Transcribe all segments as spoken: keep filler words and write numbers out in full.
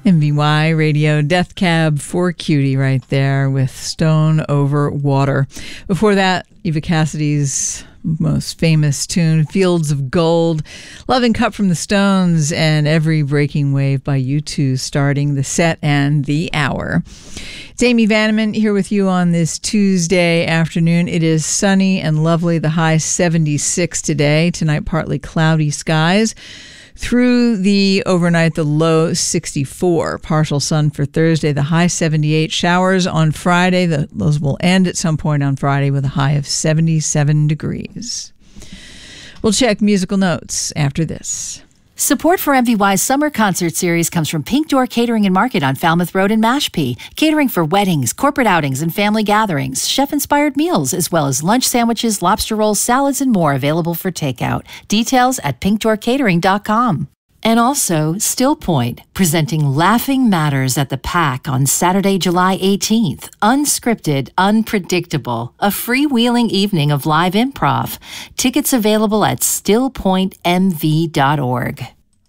M V Y Radio, Death Cab for Cutie right there with Stone Over Water. Before that, Eva Cassidy's most famous tune, Fields of Gold, Loving Cup from the Stones, and Every Breaking Wave by U two, starting the set and the hour. It's Amy Vanneman here with you on this Tuesday afternoon. It is sunny and lovely, the high seventy-six today. Tonight, partly cloudy skies. Through the overnight, the low sixty-four. Partial sun for Thursday, the high seventy-eight. Showers on Friday. The, those will end at some point on Friday with a high of seventy-seven degrees. We'll check musical notes after this. Support for M V Y's summer concert series comes from Pink Door Catering and Market on Falmouth Road in Mashpee. Catering for weddings, corporate outings, and family gatherings. Chef-inspired meals, as well as lunch sandwiches, lobster rolls, salads, and more available for takeout. Details at pink door catering dot com. And also, Still Point, presenting Laughing Matters at the Pack on Saturday, July eighteenth. Unscripted, unpredictable, a freewheeling evening of live improv. Tickets available at still point m v dot org.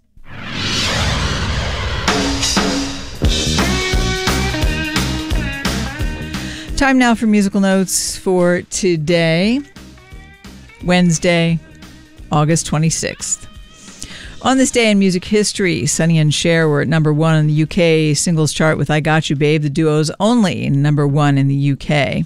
Time now for musical notes for today, Wednesday, August twenty-sixth. On this day in music history, Sonny and Cher were at number one in the U K singles chart with I Got You Babe, the duo's only number one in the U K.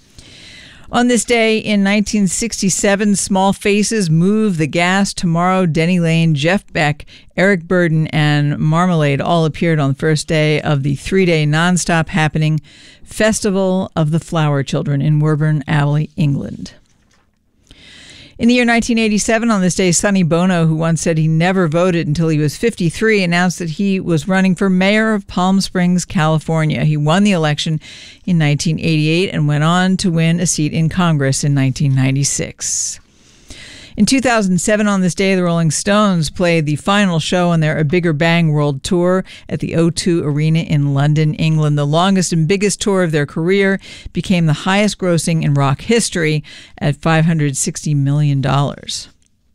On this day in nineteen sixty-seven, Small Faces, Move, The Gas, Tomorrow, Denny Lane, Jeff Beck, Eric Burdon, and Marmalade all appeared on the first day of the three-day nonstop happening Festival of the Flower Children in Woburn Alley, England. In the year nineteen eighty-seven, on this day, Sonny Bono, who once said he never voted until he was fifty-three, announced that he was running for mayor of Palm Springs, California. He won the election in nineteen eighty-eight and went on to win a seat in Congress in nineteen ninety-six. In two thousand seven, on this day, the Rolling Stones played the final show on their A Bigger Bang World Tour at the O two Arena in London, England. The longest and biggest tour of their career, became the highest grossing in rock history at five hundred sixty million dollars.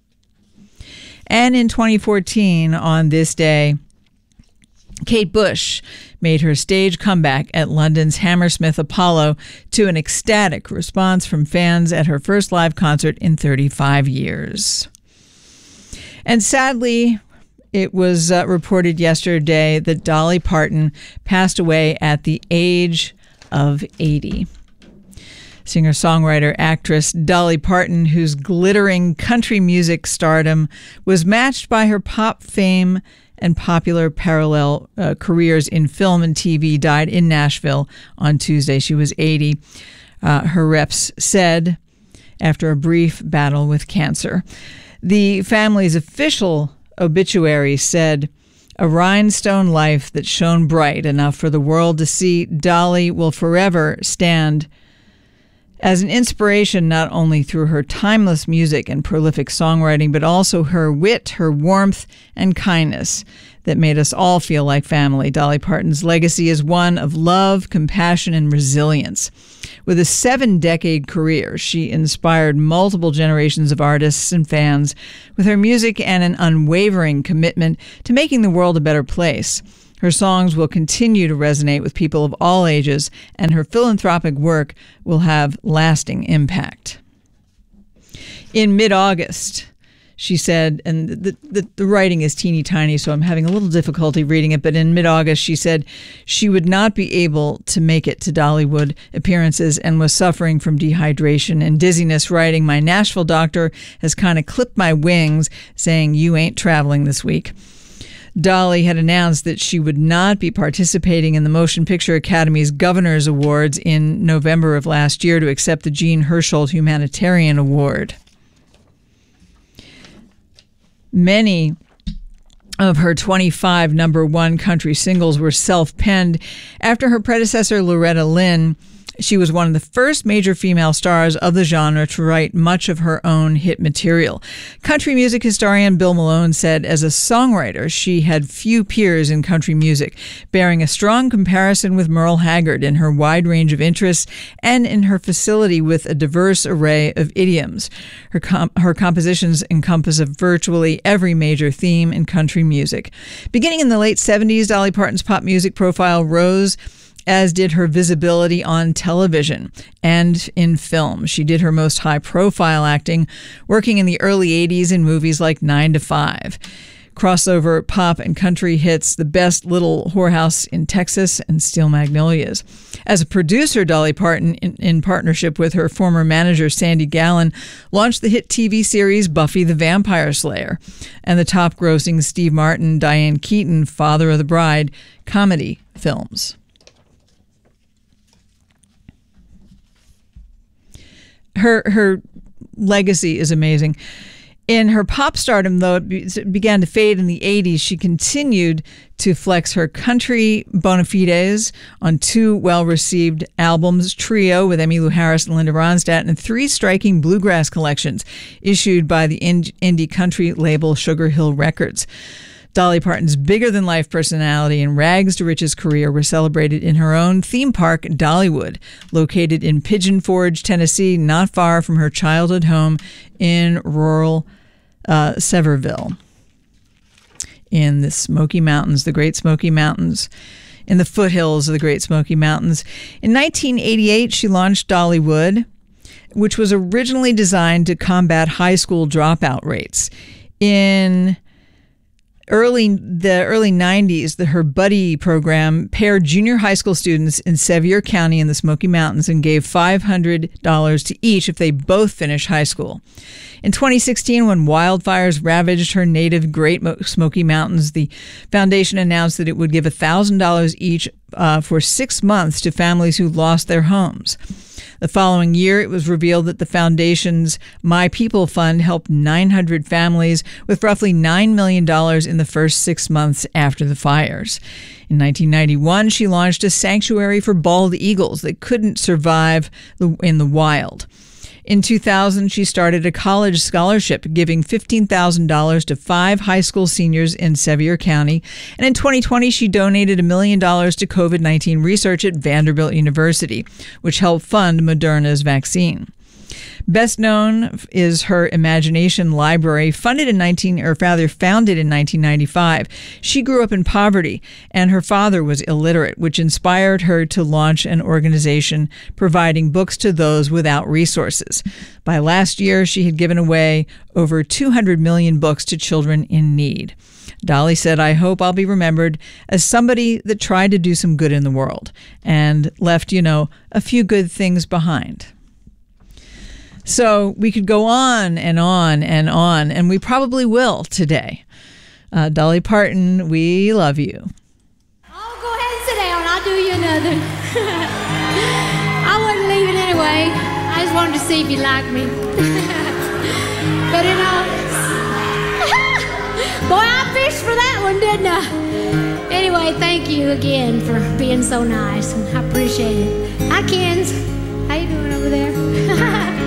And in twenty fourteen, on this day, Kate Bush made her stage comeback at London's Hammersmith Apollo to an ecstatic response from fans at her first live concert in thirty-five years. And sadly, it was uh, reported yesterday that Dolly Parton passed away at the age of eighty. Singer-songwriter, actress Dolly Parton, whose glittering country music stardom was matched by her pop fame and popular parallel uh, careers in film and T V, died in Nashville on Tuesday. She was eighty. Uh, her reps said after a brief battle with cancer. The family's official obituary said, "A rhinestone life that shone bright enough for the world to see. Dolly will forever stand as an inspiration not only through her timeless music and prolific songwriting, but also her wit, her warmth, and kindness that made us all feel like family." Dolly Parton's legacy is one of love, compassion, and resilience. With a seven-decade career, she inspired multiple generations of artists and fans with her music and an unwavering commitment to making the world a better place. Her songs will continue to resonate with people of all ages, and her philanthropic work will have lasting impact. In mid-August, she said, and the, the, the writing is teeny tiny, so I'm having a little difficulty reading it, but in mid-August, she said she would not be able to make it to Dollywood appearances and was suffering from dehydration and dizziness, writing, "My Nashville doctor has kind of clipped my wings, saying you ain't traveling this week." Dolly had announced that she would not be participating in the Motion Picture Academy's Governors Awards in November of last year to accept the Jean Hersholt Humanitarian Award. Many of her twenty-five number one country singles were self-penned after her predecessor Loretta Lynn She was one of the first major female stars of the genre to write much of her own hit material. Country music historian Bill Malone said as a songwriter, she had few peers in country music, bearing a strong comparison with Merle Haggard in her wide range of interests and in her facility with a diverse array of idioms. Her, com- her compositions encompass of virtually every major theme in country music. Beginning in the late seventies, Dolly Parton's pop music profile rose, as did her visibility on television and in film. She did her most high-profile acting, working in the early eighties in movies like Nine to Five. Crossover pop and country hits The Best Little Whorehouse in Texas and Steel Magnolias. As a producer, Dolly Parton, in, in partnership with her former manager Sandy Gallen, launched the hit T V series Buffy the Vampire Slayer and the top-grossing Steve Martin, Diane Keaton, Father of the Bride comedy films. Her her legacy is amazing. In her pop stardom, though it, be, it began to fade in the eighties, she continued to flex her country bona fides on two well-received albums, Trio with Emmylou Harris and Linda Ronstadt, and three striking bluegrass collections issued by the indie country label Sugar Hill Records. Dolly Parton's bigger-than-life personality and rags-to-riches career were celebrated in her own theme park, Dollywood, located in Pigeon Forge, Tennessee, not far from her childhood home in rural uh, Sevierville, in the Smoky Mountains, the Great Smoky Mountains, in the foothills of the Great Smoky Mountains. In nineteen eighty-eight, she launched Dollywood, which was originally designed to combat high school dropout rates. In Early the early nineties, the her Buddy program paired junior high school students in Sevier County in the Smoky Mountains and gave five hundred dollars to each if they both finished high school. In twenty sixteen, when wildfires ravaged her native Great Smoky Mountains, the foundation announced that it would give one thousand dollars each uh, for six months to families who lost their homes. The following year, it was revealed that the foundation's My People Fund helped nine hundred families with roughly nine million dollars in the first six months after the fires. In nineteen ninety-one, she launched a sanctuary for bald eagles that couldn't survive in the wild. In two thousand, she started a college scholarship, giving fifteen thousand dollars to five high school seniors in Sevier County. And in twenty twenty, she donated a million dollars to COVID nineteen research at Vanderbilt University, which helped fund Moderna's vaccine. Best known is her Imagination Library, funded in nineteen, or rather founded in nineteen ninety-five. She grew up in poverty, and her father was illiterate, which inspired her to launch an organization providing books to those without resources. By last year, she had given away over two hundred million books to children in need. Dolly said, "I hope I'll be remembered as somebody that tried to do some good in the world and left, you know, a few good things behind." So we could go on and on and on, and we probably will today. Uh, Dolly Parton, we love you. Oh, go ahead and sit down. I'll do you another. I wasn't leaving anyway. I just wanted to see if you liked me. But you know, boy, I fished for that one, didn't I? Anyway, thank you again for being so nice, and I appreciate it. Hi, Kens. How you doing over there?